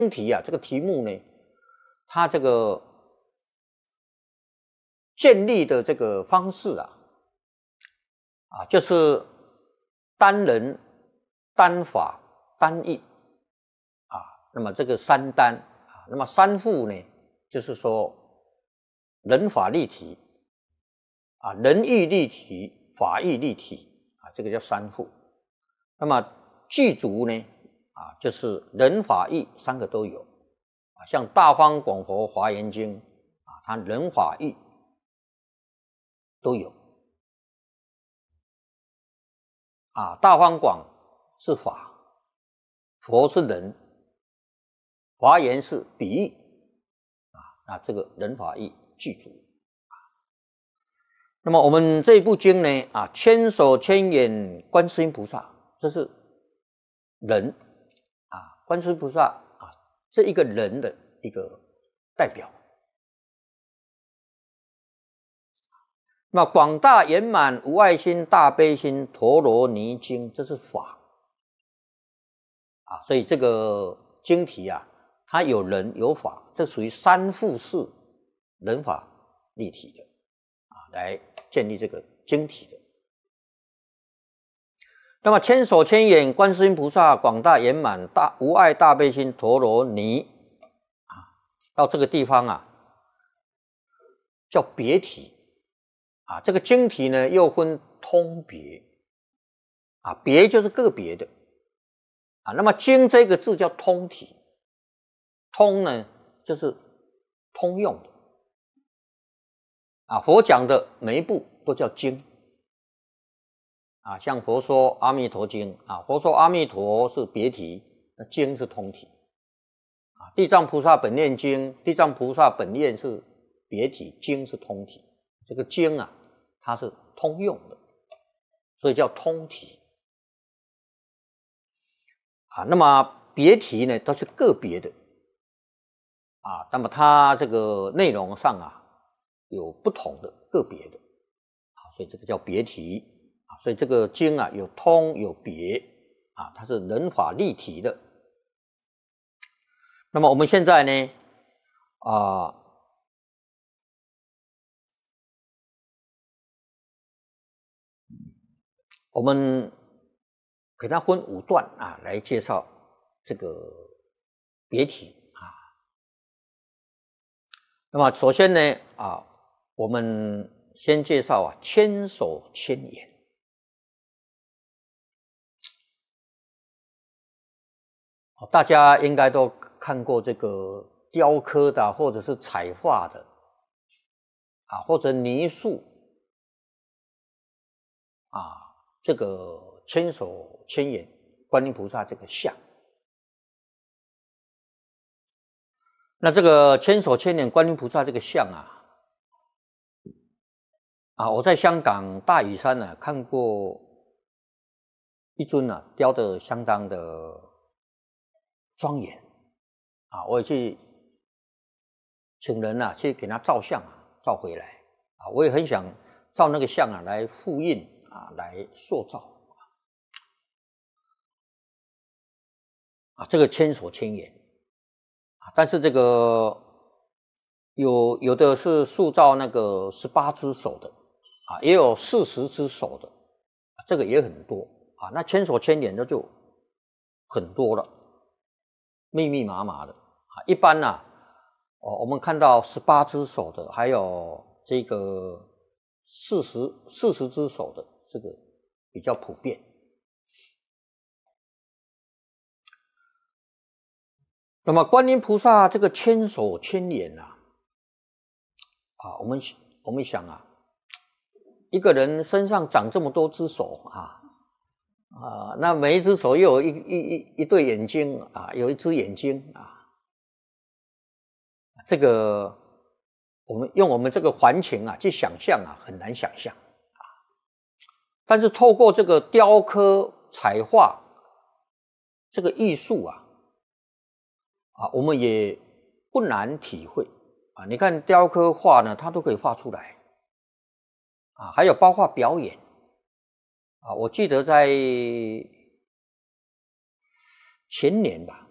题啊，这个题目呢，它这个建立的这个方式就是单人、单法、单义那么这个三单那么三复呢，就是说人法立体人义立体、法义立体这个叫三复。那么具足呢就是人法义三个都有像《大方广佛华严经》它人法义都有大方广是法，佛是人，华严是比喻那这个人法义具足那么我们这一部经呢千手千眼观世音菩萨，这是人观世音菩萨这一个人的一个代表。那么广大圆满无碍心大悲心陀罗尼经，这是法所以这个经题它有人有法，这属于三复式人法立体的来建立这个经题的。那么千手千眼观世音菩萨广大圆满无碍大悲心陀罗尼到这个地方叫别题这个经题呢又分通别别就是个别的那么经这个字叫通体，通呢就是通用的佛讲的每一部都叫经像佛说阿弥陀经佛说阿弥陀是别题，那经是通体地藏菩萨本愿经，地藏菩萨本愿是别题，经是通体。这个经它是通用的，所以叫通体那么别题呢都是个别的那么它这个内容上有不同的个别的所以这个叫别题所以这个经有通有别它是人法立体的。那么我们现在呢我们给它分5段来介绍这个别题那么首先呢我们先介绍千手千眼大家应该都看过这个雕刻的或者是彩画的或者泥塑这个千手千眼观音菩萨这个像。那这个千手千眼观音菩萨这个像我在香港大屿山看过一尊雕得相当的庄严我也去请人去给他照相照回来我也很想照那个像来复印来塑造这个千手千眼但是这个有的是塑造那个18只手的也有40只手的这个也很多那千手千眼的就很多了，密密麻麻的一般我们看到18只手的，还有这个40只手的，这个比较普遍。那么观音菩萨这个千手千眼我们想一个人身上长这么多只手那每一只手又有一对眼睛有一只眼睛这个我们用我们这个环境去想象很难想象但是透过这个雕刻彩画这个艺术我们也不难体会你看雕刻画呢，它都可以画出来还有包括表演我记得在前年吧